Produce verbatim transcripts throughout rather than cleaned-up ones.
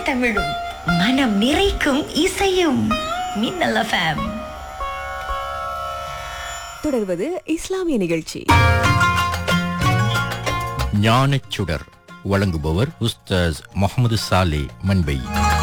தமிழும் மனம் நிறைக்கும் இசையும். மின்னல் எஃப்எம். தொடர்வது இஸ்லாமிய நிகழ்ச்சி. ஞானச்சுடர் வழங்குபவர் உஸ்தாஸ் முகமது சாலே மன்பை.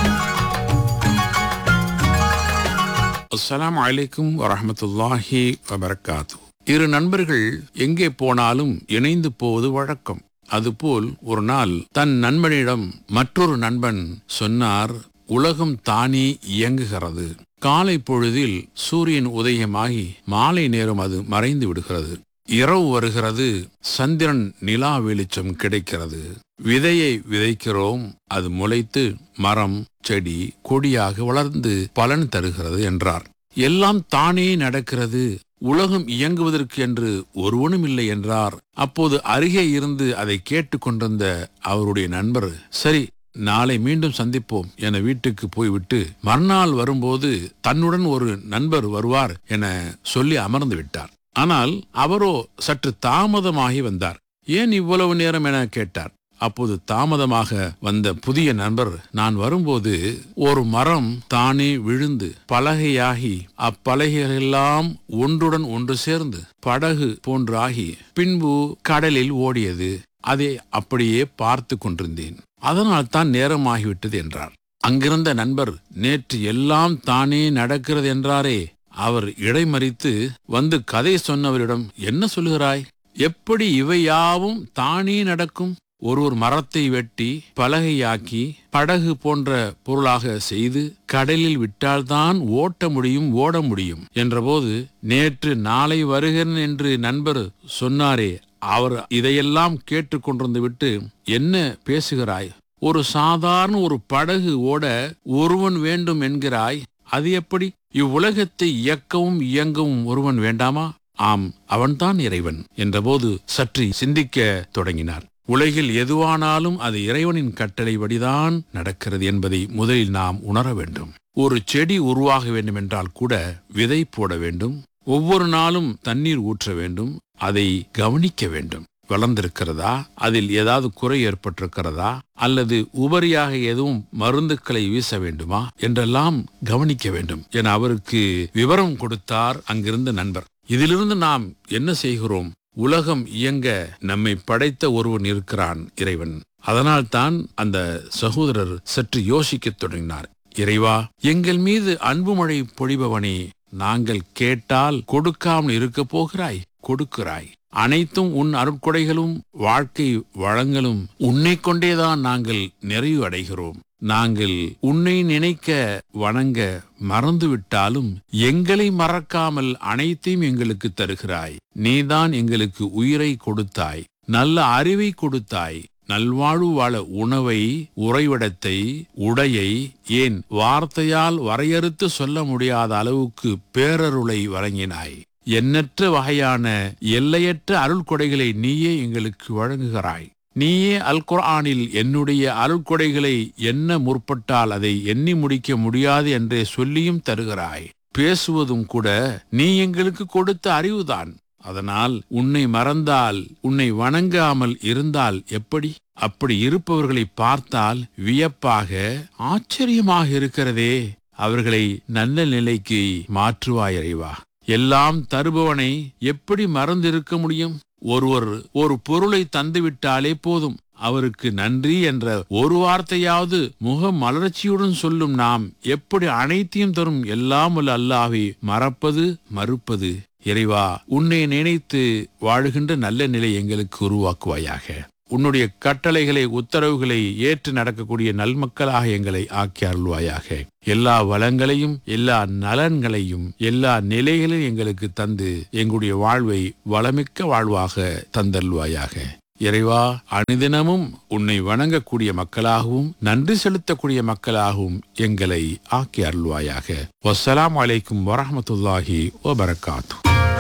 அஸ்ஸலாமு அலைக்கும் வரஹ்மத்துல்லாஹி வபரகாத்து. இரு நண்பர்கள் எங்கே போனாலும் இணைந்து போவது வழக்கம். அதுபோல் ஒரு நாள் தன் நண்பனிடம் மற்றொரு நண்பன் சொன்னார், உலகம் தானே இயங்குகிறது. காலை பொழுதில் சூரியன் உதயமாகி மாலை நேரம் அது மறைந்து விடுகிறது. இரவு வருகிறது, சந்திரன் நிலா வெளிச்சம் கிடைக்கிறது. விதையை விதைக்கிறோம், அது முளைத்து மரம் செடி கொடியாக வளர்ந்து பலன் தருகிறது என்றார். எல்லாம் தானே நடக்கிறது, உலகம் இயங்குவதற்கு என்று ஒருவனும் இல்லை என்றார். அப்போது அருகே இருந்து அதை கேட்டு கொண்டிருந்த அவருடைய நண்பர், சரி நாளை மீண்டும் சந்திப்போம் என வீட்டுக்கு போய்விட்டு மறுநாள் வரும்போது தன்னுடன் ஒரு நண்பர் வருவார் என சொல்லி அமர்ந்து விட்டார். ஆனால் அவரோ சற்று தாமதமாகி வந்தார். ஏன் இவ்வளவு நேரம் என கேட்டார். அப்போது தாமதமாக வந்த புதிய நண்பர், நான் வரும்போது ஒரு மரம் தானே விழுந்து பலகையாகி அப்பலகைகளெல்லாம் ஒன்றுடன் ஒன்று சேர்ந்து படகு போன்றாகி பின்பு கடலில் ஓடியது. அதை அப்படியே பார்த்து கொண்டிருந்தேன், அதனால் தான் நேரமாகிவிட்டது என்றார். அங்கிருந்த நண்பர், நேற்று எல்லாம் தானே நடக்கிறது என்றாரே. அவர் இடைமறித்து வந்து கதை சொன்னவரிடம், என்ன சொல்லுகிறாய்? எப்படி இவையாவும் தானே நடக்கும்? ஒருவர் மரத்தை வெட்டி பலகையாக்கி படகு போன்ற பொருளாக செய்து கடலில் விட்டால்தான் ஓட்ட முடியும் ஓட முடியும் என்றபோது, நேற்று நாளை வருகிறேன் என்று நண்பர் சொன்னாரே, அவர் இதையெல்லாம் கேட்டுக்கொண்டிருந்து விட்டு, என்ன பேசுகிறாய்? ஒரு சாதாரண ஒரு படகு ஓட ஒருவன் வேண்டும் என்கிறாய், அது எப்படி? இவ்வுலகத்தை இயக்கவும் இயங்கவும் ஒருவன் வேண்டாமா? ஆம், அவன்தான் இறைவன் என்றபோது சற்று சிந்திக்க தொடங்கினார். உலகில் எதுவானாலும் அது இறைவனின் கட்டளைப்படிதான் நடக்கிறது என்பதை முதலில் நாம் உணர வேண்டும். ஒரு செடி உருவாக வேண்டும் என்றால் கூட விதை போட வேண்டும், ஒவ்வொரு நாளும் தண்ணீர் ஊற்ற வேண்டும், அதை கவனிக்க வேண்டும். வளர்ந்திருக்கிறதா, அதில் ஏதாவது குறை ஏற்பட்டிருக்கிறதா, அல்லது உபரியாக எதுவும் மருந்துக்களை வீச வேண்டுமா என்றெல்லாம் கவனிக்க வேண்டும் என அவருக்கு விவரம் கொடுத்தார் அங்கிருந்த நண்பர். இதிலிருந்து நாம் என்ன செய்கிறோம்? உலகம் இயங்க நம்மை படைத்த ஒருவன் இருக்கிறான், இறைவன். அதனால் தான் அந்த சகோதரர் சற்று யோசிக்கத் தொடங்கினார். இறைவா, எங்கள் மீது அன்பு மழை பொழிபவனே, நாங்கள் கேட்டால் கொடுக்காமல் இருக்க போகிறாய், கொடுக்கிறாய். அனைத்தும் உன் அருட்கொடைகளும் வாழ்க்கை வளங்களும் உன்னை கொண்டேதான் நாங்கள் நிறைவு அடைகிறோம். நாங்கள் உன்னை நினைக்க வணங்க மறந்துவிட்டாலும் எங்களை மறக்காமல் அனைத்தையும் எங்களுக்கு தருகிறாய். நீதான் எங்களுக்கு உயிரை கொடுத்தாய், நல்ல அறிவை கொடுத்தாய், நல்வாழ்வு வாழ உணவை, உறைவிடத்தை, உடையை, ஏன் வார்த்தையால் வரையறுத்து சொல்ல முடியாத அளவுக்கு பேரருளை வழங்கினாய். எண்ணற்ற வகையான எல்லையற்ற அருள்கொடைகளை நீயே எங்களுக்கு வழங்குகிறாய். நீயே அல் குர்ஆனில் என்னுடைய அருள்கொடைகளை எண்ண முற்பட்டால் அதை எண்ணி முடிக்க முடியாது என்றே சொல்லியும் தருகிறாய். பேசுவதும் கூட நீ எங்களுக்கு கொடுத்த அறிவுதான். அதனால் உன்னை மறந்தால், உன்னை வணங்காமல் இருந்தால் எப்படி? அப்படி இருப்பவர்களை பார்த்தால் வியப்பாக, ஆச்சரியமாக இருக்கிறதே. அவர்களை நல்ல நிலைக்கு மாற்றுவாய் இறைவா. எல்லாம் தருபவனை எப்படி மறந்திருக்க முடியும்? ஒருவர் ஒரு பொருளை தந்துவிட்டாலே போதும், அவருக்கு நன்றி என்ற ஒரு வார்த்தையாவது முக மலர்ச்சியுடன் சொல்லும் நாம் எப்படி அனைத்தையும் தரும் எல்லாம் வல்ல அல்லாஹ்வை மறப்பது, மறுப்பது? இறைவா, உன்னை நினைத்து வாழுகின்ற நல்ல நிலை எங்களுக்கு உருவாக்குவாயாக. உன்னுடைய கட்டளைகளை, உத்தரவுகளை ஏற்று நடக்கக்கூடிய நல்மக்களாக எங்களை ஆக்கி அருள்வாயாக. எல்லா வளங்களையும், எல்லா நலன்களையும், எல்லா நிலைகளையும் எங்களுக்கு தந்து எங்களுடைய வாழ்வை வளமிக்க வாழ்வாக தந்தருள்வாயாக. இறைவா, அனுதினமும் உன்னை வணங்கக்கூடிய மக்களாகவும் நன்றி செலுத்தக்கூடிய மக்களாகவும் எங்களை ஆக்கி அருள்வாயாக. வஸ்ஸலாமு அலைக்கும் வரஹ்மத்துல்லாஹி வபரகாத்து.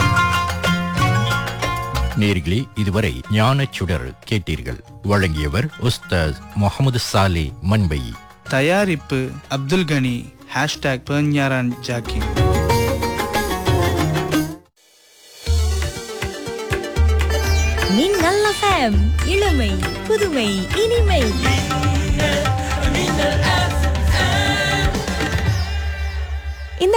நேர்களே, இதுவரை ஞானச்சுடர் கேட்டீர்கள். வழங்கியவர் உஸ்தாஸ் முகமது சாலே மன்பை. தயாரிப்பு அப்துல் கனி. Hashtag பெர்ஞாரான் Jackie. மின்னல் எஃப்எம், இளமை புதுமை இனிமை.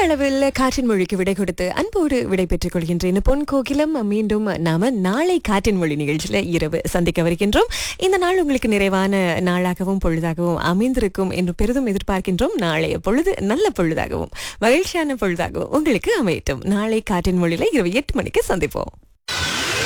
அளவில் காற்றின் மொழிக்கு விடை கொடுத்து அன்போடு விடை பெற்றுக் கொள்கின்றேன். பொன் கோகிலம். மீண்டும் நாம நாளை காற்றின் மொழி நிகழ்ச்சியில இரவு சந்திக்க வருகின்றோம். இந்த நாள் உங்களுக்கு நிறைவான நாளாகவும் பொழுதாகவும் அமைந்திருக்கும் என்று பெரிதும் எதிர்பார்க்கின்றோம். நாளைய பொழுது நல்ல பொழுதாகவும் மகிழ்ச்சியான பொழுதாகவும் உங்களுக்கு அமையட்டும். நாளை காற்றின் மொழியில இரவு எட்டு மணிக்கு சந்திப்போம்.